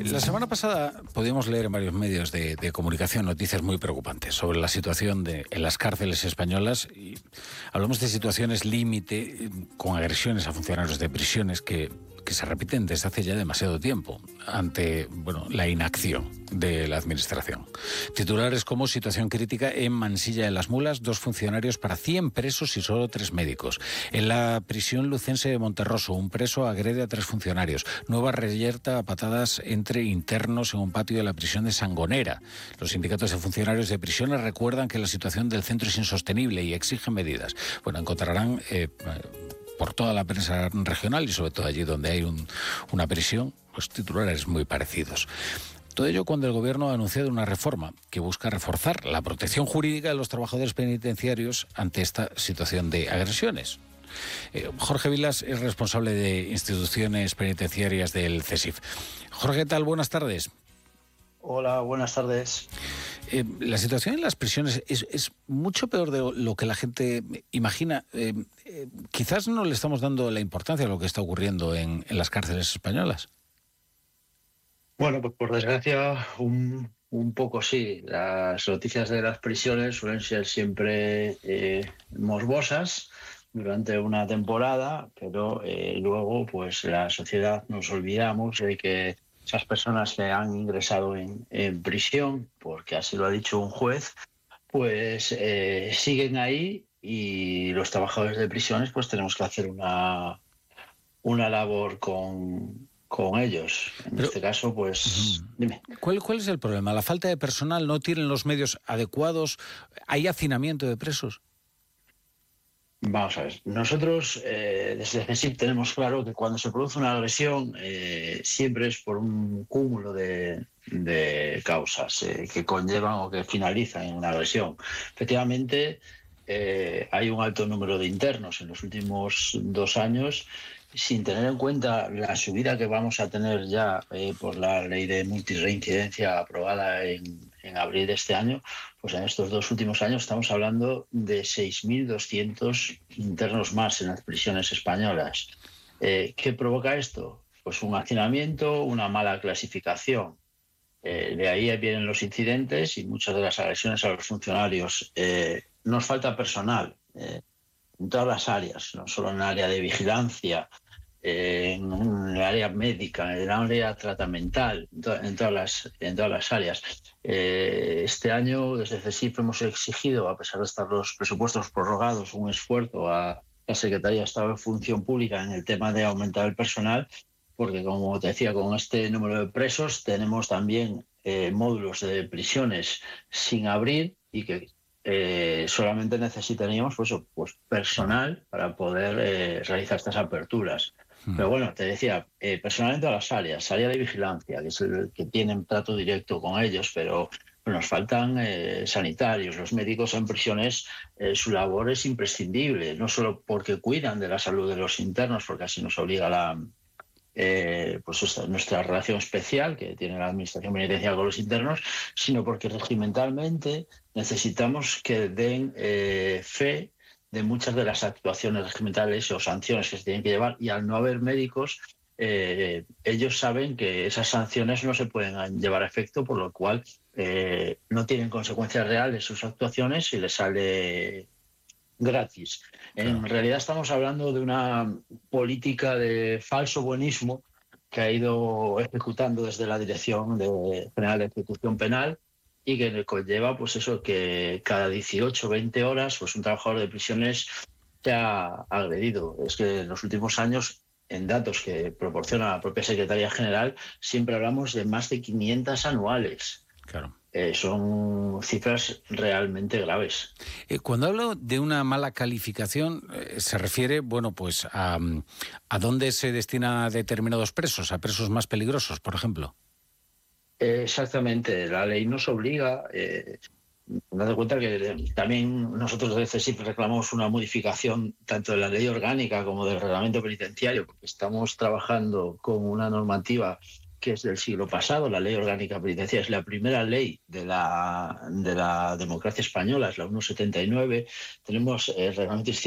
La semana pasada podíamos leer en varios medios de comunicación noticias muy preocupantes sobre la situación en las cárceles españolas. Y hablamos de situaciones límite con agresiones a funcionarios de prisiones que se repiten desde hace ya demasiado tiempo ante la inacción de la administración. Titulares como situación crítica en Mansilla de las Mulas, 2 funcionarios para 100 presos y solo 3 médicos. En la prisión lucense de Monterroso, un preso agrede a 3 funcionarios. Nueva reyerta a patadas entre internos en un patio de la prisión de Sangonera. Los sindicatos de funcionarios de prisiones recuerdan que la situación del centro es insostenible y exigen medidas. Encontrarán por toda la prensa regional y sobre todo allí donde hay una prisión, los titulares muy parecidos. Todo ello cuando el Gobierno ha anunciado una reforma que busca reforzar la protección jurídica de los trabajadores penitenciarios ante esta situación de agresiones. Jorge Vilas es responsable de instituciones penitenciarias del CESIF. Jorge, ¿qué tal? Buenas tardes. Hola, buenas tardes. La situación en las prisiones es mucho peor de lo que la gente imagina. Quizás no le estamos dando la importancia a lo que está ocurriendo en las cárceles españolas. Bueno, pues por desgracia, un poco sí. Las noticias de las prisiones suelen ser siempre morbosas durante una temporada, pero luego pues la sociedad nos olvidamos de que esas personas que han ingresado en prisión, porque así lo ha dicho un juez, pues siguen ahí y los trabajadores de prisiones pues tenemos que hacer una labor con ellos. En este caso, pues, dime. ¿Cuál es el problema? ¿La falta de personal? ¿No tienen los medios adecuados? ¿Hay hacinamiento de presos? Vamos a ver, nosotros desde CESIF tenemos claro que cuando se produce una agresión siempre es por un cúmulo de causas que conllevan o que finalizan en una agresión. Efectivamente, hay un alto número de internos en los últimos 2 años, sin tener en cuenta la subida que vamos a tener ya por la ley de multirreincidencia aprobada en abril de este año. Pues en estos 2 últimos años estamos hablando de 6.200 internos más en las prisiones españolas. ¿Qué provoca esto? Pues un hacinamiento, una mala clasificación. De ahí vienen los incidentes y muchas de las agresiones a los funcionarios. Nos falta personal en todas las áreas, no solo en el área de vigilancia, en el área médica, en el área tratamental, en todas las áreas. Este año, desde CESIF, hemos exigido, a pesar de estar los presupuestos prorrogados, un esfuerzo a la Secretaría de Estado de Función Pública en el tema de aumentar el personal, porque, como te decía, con este número de presos tenemos también módulos de prisiones sin abrir y que solamente necesitaríamos pues personal para poder realizar estas aperturas. Pero bueno, te decía, personal en todas las áreas, área de vigilancia, que es el que tienen trato directo con ellos, pero nos faltan sanitarios. Los médicos en prisiones, su labor es imprescindible, no solo porque cuidan de la salud de los internos, porque así nos obliga nuestra relación especial que tiene la Administración Penitenciaria con los internos, sino porque regimentalmente necesitamos que den fe de muchas de las actuaciones regimentales o sanciones que se tienen que llevar, y al no haber médicos, ellos saben que esas sanciones no se pueden llevar a efecto, por lo cual no tienen consecuencias reales sus actuaciones y les sale gratis. Claro. En realidad estamos hablando de una política de falso buenismo que ha ido ejecutando desde la Dirección General de Ejecución Penal y que conlleva pues eso, que cada 18 o 20 horas pues un trabajador de prisiones se ha agredido. Es que en los últimos años, en datos que proporciona la propia Secretaría General, siempre hablamos de más de 500 anuales. Claro. Son cifras realmente graves. Cuando hablo de una mala calificación, se refiere, pues a dónde se destina a determinados presos, a presos más peligrosos, por ejemplo. Exactamente, la ley nos obliga. Date cuenta que también nosotros desde CESIF reclamamos una modificación tanto de la ley orgánica como del reglamento penitenciario, porque estamos trabajando con una normativa que es del siglo pasado. La ley orgánica penitenciaria es la primera ley de la democracia española, es la 179. Tenemos el reglamento